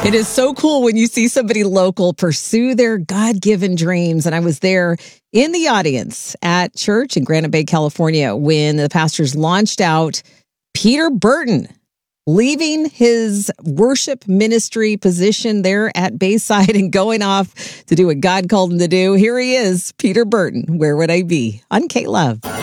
It is so cool when you see somebody local pursue their God-given dreams. And I was there in the audience at church in Granite Bay, California, when the pastors launched out Peter Burton, leaving his worship ministry position there at Bayside and going off to do what God called him to do. Here he is, Peter Burton. Where would I be? On K-Love.